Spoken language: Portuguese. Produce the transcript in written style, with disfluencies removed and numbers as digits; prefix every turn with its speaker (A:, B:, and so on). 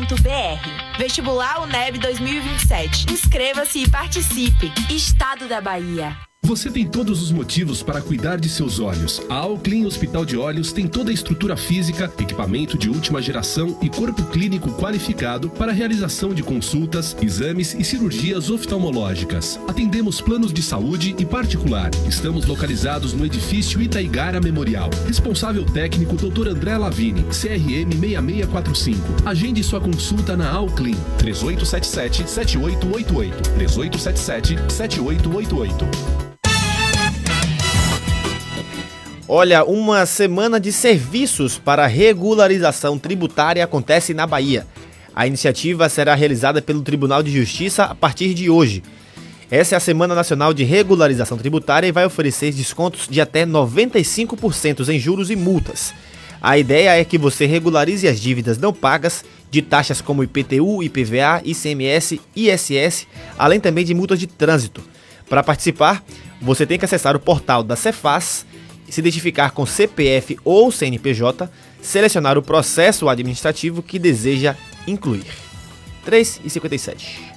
A: Vestibular UNEB 2027. Inscreva-se e participe. Estado da Bahia.
B: Você tem todos os motivos para cuidar de seus olhos. A Alclin Hospital de Olhos tem toda a estrutura física, equipamento de última geração e corpo clínico qualificado para a realização de consultas, exames e cirurgias oftalmológicas. Atendemos planos de saúde e particular. Estamos localizados no edifício Itaigara Memorial. Responsável técnico Dr. André Lavini, CRM 6645. Agende sua consulta na Alclin. 3877-7888. 3877-7888.
C: Olha, uma semana de serviços para regularização tributária acontece na Bahia. A iniciativa será realizada pelo Tribunal de Justiça a partir de hoje. Essa é a Semana Nacional de Regularização Tributária e vai oferecer descontos de até 95% em juros e multas. A ideia é que você regularize as dívidas não pagas de taxas como IPTU, IPVA, ICMS, ISS, além também de multas de trânsito. Para participar, você tem que acessar o portal da Cefaz, se identificar com CPF ou CNPJ, selecionar o processo administrativo que deseja incluir. 3h57.